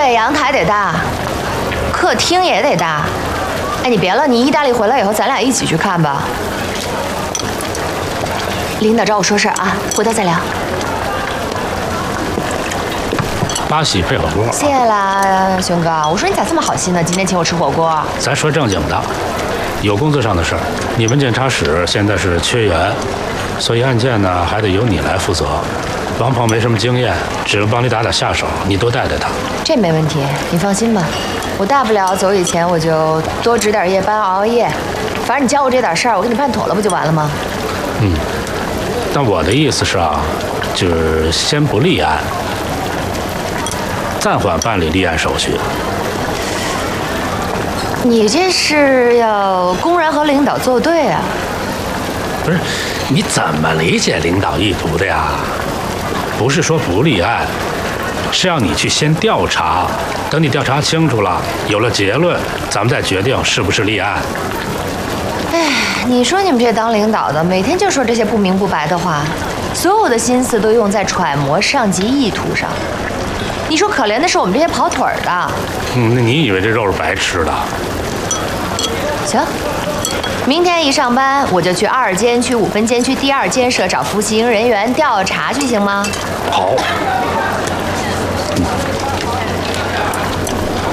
对，阳台得大，客厅也得大。哎，你别了，你意大利回来以后，咱俩一起去看吧。领导找我说事儿啊，回头再聊。 八喜配火锅。 谢啦，熊哥。我说你咋这么好心呢？今天请我吃火锅。 咱说正经的，有工作上的事儿。你们检察室现在是缺员，所以案件呢还得由你来负责。王鹏没什么经验，只能帮你打下手，你多带带他。 这没问题，你放心吧。我大不了走以前我就多值点夜班，熬夜。反正你教我这点事儿，我给你办妥了不就完了吗？ 但我的意思是啊，就是先不立案，暂缓办理立案手续。 你这是要公然和领导作对啊？ 不是，你怎么理解领导意图的呀？不是说不立案，是要你去先调查，等你调查清楚了，有了结论，咱们再决定是不是立案。 哎，你说你们这当领导的，每天就说这些不明不白的话，所有的心思都用在揣摩上级意图上。你说可怜的是我们这些跑腿儿的。 那你以为这肉是白吃的？ 行，明天一上班我就去2监区5分监区第2监舍找服刑人员调查去，行吗？ 好。